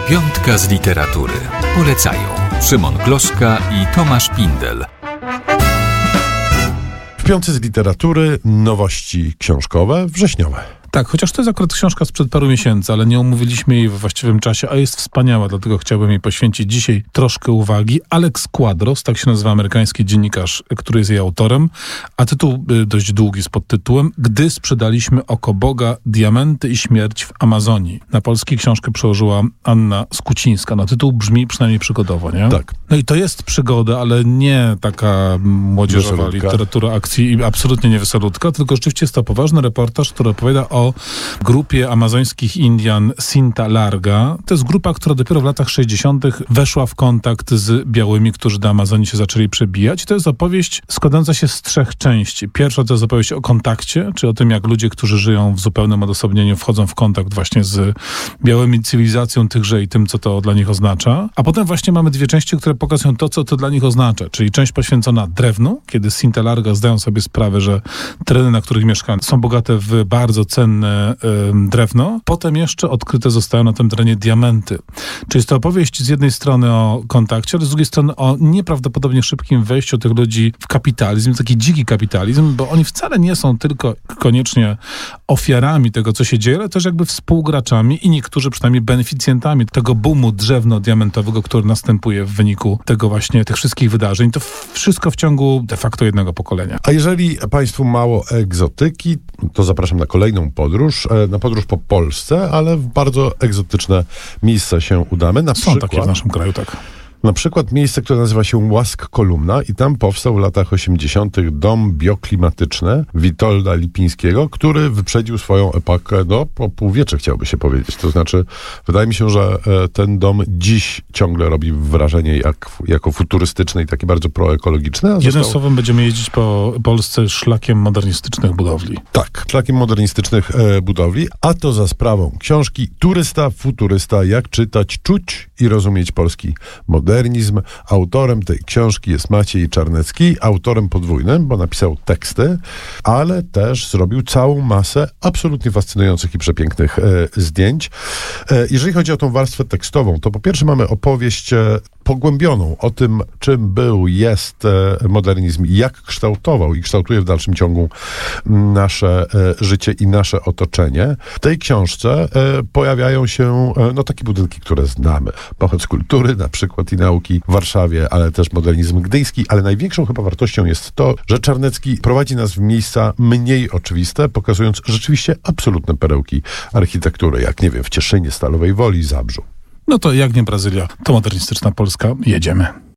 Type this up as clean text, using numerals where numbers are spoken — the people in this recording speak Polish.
Piątka z literatury. Polecają Szymon Gloszka i Tomasz Pindel. W piątce z literatury nowości książkowe, wrześniowe. Tak, chociaż to jest akurat książka sprzed paru miesięcy, ale nie omówiliśmy jej we właściwym czasie, a jest wspaniała, dlatego chciałbym jej poświęcić dzisiaj troszkę uwagi. Alex Quadros, tak się nazywa amerykański dziennikarz, który jest jej autorem, a tytuł dość długi z podtytułem Gdy sprzedaliśmy oko Boga, diamenty i śmierć w Amazonii. Na polski książkę przełożyła Anna Skucińska. No tytuł brzmi przynajmniej przygodowo, nie? Tak. No i to jest przygoda, ale nie taka młodzieżowa Weselutka. literatura akcji i absolutnie nie weselutka, tylko rzeczywiście jest to poważny reportaż, który opowiada o grupie amazońskich Indian Cinta Larga. To jest grupa, która dopiero w latach 60. weszła w kontakt z białymi, którzy do Amazonii się zaczęli przebijać. To jest opowieść składająca się z 3 części. Pierwsza to jest opowieść o kontakcie, czyli o tym, jak ludzie, którzy żyją w zupełnym odosobnieniu, wchodzą w kontakt właśnie z białymi, cywilizacją tychże i tym, co to dla nich oznacza. A potem właśnie mamy 2 części, które pokazują to, co to dla nich oznacza. Czyli część poświęcona drewnu, kiedy Cinta Larga zdają sobie sprawę, że tereny, na których mieszkają, są bogate w bardzo cenne drewno. Potem jeszcze odkryte zostają na tym terenie diamenty. Czyli jest to opowieść z jednej strony o kontakcie, ale z drugiej strony o nieprawdopodobnie szybkim wejściu tych ludzi w kapitalizm, taki dziki kapitalizm, bo oni wcale nie są tylko koniecznie ofiarami tego, co się dzieje, ale też jakby współgraczami i niektórzy przynajmniej beneficjentami tego boomu drewno-diamentowego, który następuje w wyniku tego właśnie, tych wszystkich wydarzeń. To wszystko w ciągu de facto jednego pokolenia. A jeżeli Państwu mało egzotyki, to zapraszam na kolejną podróż po Polsce, ale w bardzo egzotyczne miejsca się udamy. Są takie w naszym kraju, tak. Na przykład miejsce, które nazywa się Łask Kolumna i tam powstał w latach 80. dom bioklimatyczny Witolda Lipińskiego, który wyprzedził swoją epokę po półwiecze, chciałoby się powiedzieć. To znaczy, wydaje mi się, że ten dom dziś ciągle robi wrażenie jako futurystyczny i taki bardzo proekologiczny. Jednym słowem będziemy jeździć po Polsce szlakiem modernistycznych budowli. Tak, szlakiem modernistycznych budowli, a to za sprawą książki Turysta, futurysta, jak czytać, czuć i rozumieć polski modernizm. Autorem tej książki jest Maciej Czarnecki, autorem podwójnym, bo napisał teksty, ale też zrobił całą masę absolutnie fascynujących i przepięknych zdjęć. Jeżeli chodzi o tą warstwę tekstową, to po pierwsze mamy opowieść pogłębioną o tym, czym jest modernizm i jak kształtował i kształtuje w dalszym ciągu nasze życie i nasze otoczenie. W tej książce pojawiają się takie budynki, które znamy. Pałac Kultury na przykład i nauki w Warszawie, ale też modernizm gdyński, ale największą chyba wartością jest to, że Czarnecki prowadzi nas w miejsca mniej oczywiste, pokazując rzeczywiście absolutne perełki architektury, jak nie wiem, w Cieszynie, Stalowej Woli, Zabrzu. No to jak nie Brazylia, to modernistyczna Polska, jedziemy.